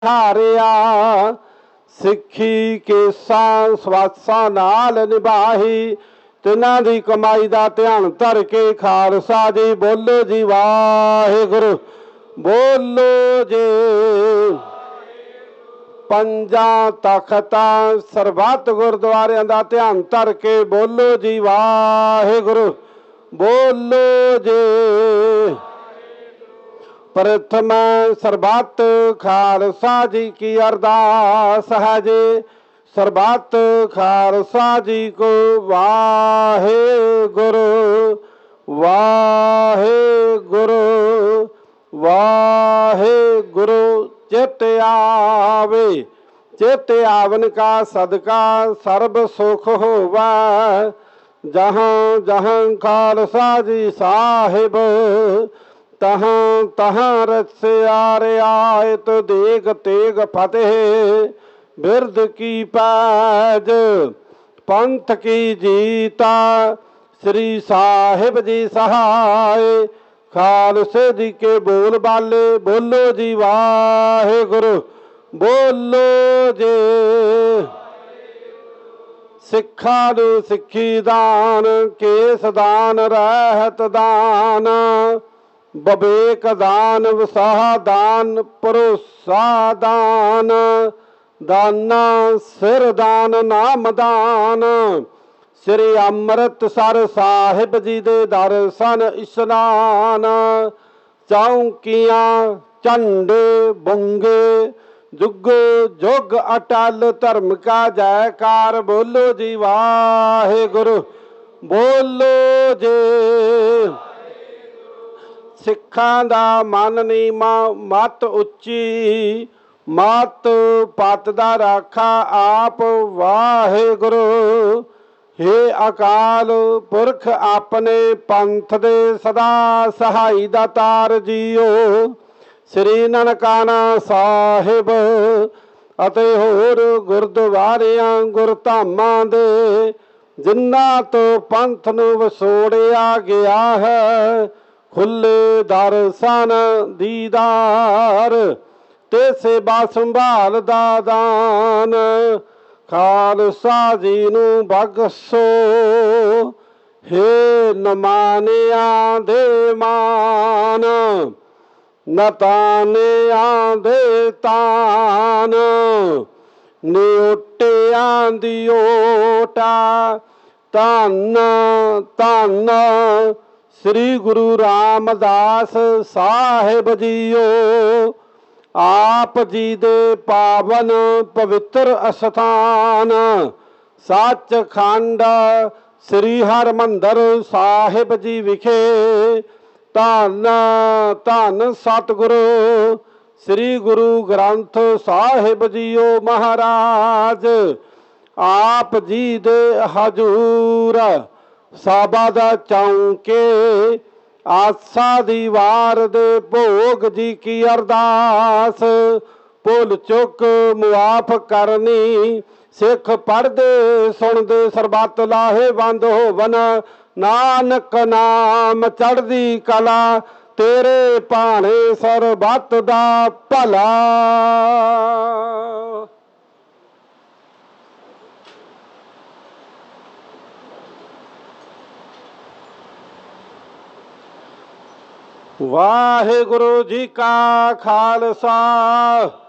हारिया सिक्खी केसां सवासां नाल निभाही तिन्हां दी कमाई दा ध्यान धर के खालसा जी बोलो जी वाहिगुरू बोलो जी। पंजा तख्तां सरबत गुरुद्वारियां दा ध्यान धर के बोलो जी वाहिगुरू बोलो जी। प्रथम सरबत खालसा जी की अरदास है जी सरबत खालसा जी को वाहे गुरु वाहे गुरु वाहे गुरु। चित आवे चित आवन का सदका सर्ब सुख होवा जहाँ जहाँ खालसा जी साहिब तहाँ तहाँ रस्या रियायत देग तेग फतेह बिरद की पैज पंथ की जीता श्री साहिब जी सहाय खालसे जी के बोल बाले बोलो जी वाहे गुरु बोलो जी। सिखा नू सिक्खी दान केस दान रहत दान बबेक दान वसाह दान भरोसा दान दाना सिर दान नाम दान श्री अमृतसर साहिब जी दे दर्शन इशनान चौंकियां झंडे बुंगे जुग जुग अटल धर्म का जयकार बोलो जी वाहे गुरु बोलो जी। सिखां दा मन नीमा मत उच्ची मत पत दा राखा आप वाहे गुरु। हे अकाल पुरख अपने पंथ दे सदा सहाई दा तार जियो श्री ननकाना साहिब अते होर गुरद्वारियां गुरधामां दे जिन्हां तो पंथ नूं वसोड़िया गया है खुले दर्शन दीदार ते सेवा संभाल दा दान खालसा जी नूं बख्शो हे नमानिया दे मान नतानिया दे तान निओटिया दी ओटा धन धन श्री गुरु रामदास साहिब जीओ आप जी दे पावन पवित्र अस्थान सचखंड श्री हरमंदर साहिब जी विखे धन धन सतगुरु श्री गुरु ग्रंथ साहिब जीओ महाराज आप जी दे हजूर साबद चौंके आसा दीवार दे भोग जी की अरदास भुल चुक मुआफ करनी सिख पढ़दे सुनदे सरबत लाहेवंद होवन नानक नाम चढ़दी कला तेरे भाणे सरबत दा भला। वाहिगुरु जी का खालसा